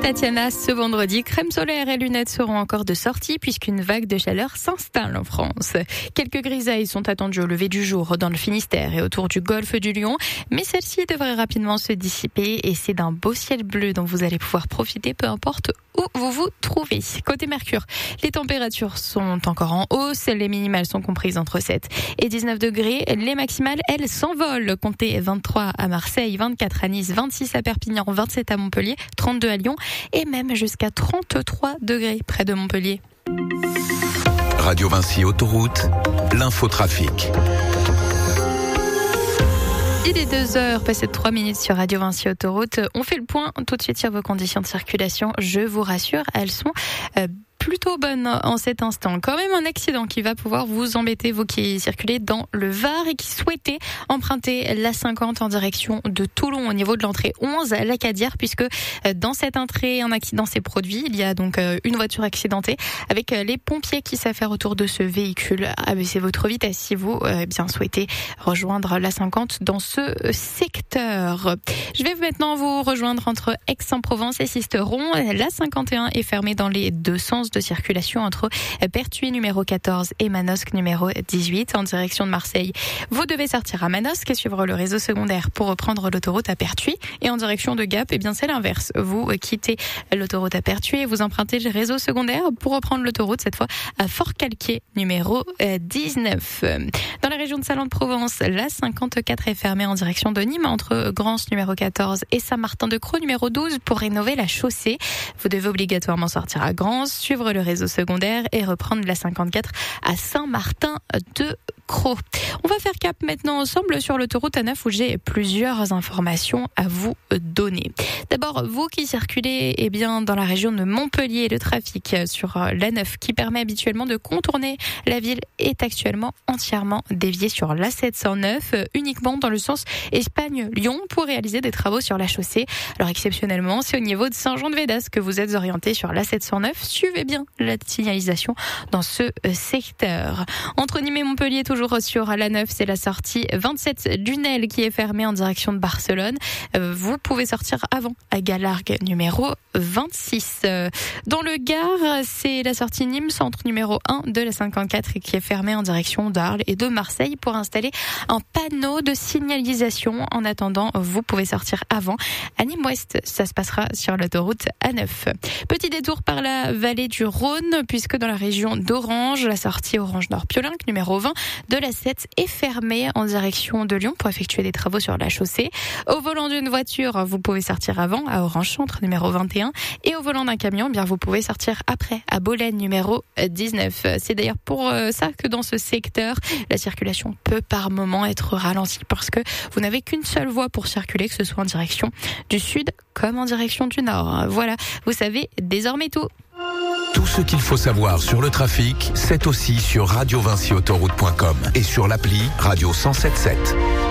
Tatiana, ce vendredi, crème solaire et lunettes seront encore de sortie puisqu'une vague de chaleur s'installe en France. Quelques grisailles sont attendues au lever du jour dans le Finistère et autour du golfe du Lion, mais celle-ci devrait rapidement se dissiper et c'est d'un beau ciel bleu dont vous allez pouvoir profiter peu importe où vous vous trouvez. Côté Mercure, les températures sont encore en hausse, les minimales sont comprises entre 7 et 19 degrés, les maximales, elles, s'envolent. Comptez 23 à Marseille, 24 à Nice, 26 à Perpignan, 27 à Montpellier, 32 à Lyon et même jusqu'à 33 degrés près de Montpellier. Radio Vinci Autoroute, l'infotrafic. Il est 2h, passé de 3 minutes sur Radio Vinci Autoroute. On fait le point tout de suite sur vos conditions de circulation. Je vous rassure, elles sont plutôt bonne en cet instant. Quand même un accident qui va pouvoir vous embêter, vous qui circulez dans le Var et qui souhaitez emprunter l'A50 en direction de Toulon au niveau de l'entrée 11 à l'Acadière, puisque dans cette entrée, un accident s'est produit. Il y a donc une voiture accidentée avec les pompiers qui s'affairent autour de ce véhicule. Abaissez votre vitesse si vous bien souhaitez rejoindre l'A50 dans ce secteur. Je vais maintenant vous rejoindre entre Aix-en-Provence et Sisteron. L'A51 est fermée dans les deux sens de circulation entre Pertuis numéro 14 et Manosque numéro 18 en direction de Marseille. Vous devez sortir à Manosque et suivre le réseau secondaire pour reprendre l'autoroute à Pertuis, et en direction de Gap, c'est l'inverse. Vous quittez l'autoroute à Pertuis et vous empruntez le réseau secondaire pour reprendre l'autoroute, cette fois à Fort-Calquier numéro 19. Dans la région de Salon-de-Provence, la 54 est fermée en direction de Nîmes entre Grance numéro 14 et Saint-Martin-de-Creux numéro 12 pour rénover la chaussée. Vous devez obligatoirement sortir à Grance, suivre le réseau secondaire et reprendre la 54 à Saint-Martin-de-Creux. On va faire cap maintenant ensemble sur l'autoroute A9 où j'ai plusieurs informations à vous donner. D'abord, vous qui circulez dans la région de Montpellier, le trafic sur l'A9 qui permet habituellement de contourner la ville est actuellement entièrement dévié sur l'A709 uniquement dans le sens Espagne-Lyon pour réaliser des travaux sur la chaussée. Alors exceptionnellement, c'est au niveau de Saint-Jean-de-Védas que vous êtes orienté sur l'A709. Suivez bien la signalisation dans ce secteur. Entre Nîmes et Montpellier, toujours sur l'A9, c'est la sortie 27 Lunel qui est fermée en direction de Barcelone. Vous pouvez sortir avant à Galargues numéro 26. Dans le Gard, c'est la sortie Nîmes centre numéro 1 de la 54 qui est fermée en direction d'Arles et de Marseille pour installer un panneau de signalisation. En attendant, vous pouvez sortir avant à Nîmes Ouest. Ça se passera sur l'autoroute A9. Petit détour par la vallée du Rhône, puisque dans la région d'Orange, la sortie Orange Nord-Piolinque numéro 20 de la 7 est fermée en direction de Lyon pour effectuer des travaux sur la chaussée. Au volant d'une voiture, vous pouvez sortir avant à Orange Centre numéro 21 et au volant d'un camion, vous pouvez sortir après à Bolène numéro 19. C'est d'ailleurs pour ça que dans ce secteur, la circulation peut par moment être ralentie parce que vous n'avez qu'une seule voie pour circuler, que ce soit en direction du sud comme en direction du nord. Voilà, vous savez désormais tout. Tout ce qu'il faut savoir sur le trafic, c'est aussi sur radiovinciautoroute.com et sur l'appli Radio 107.7.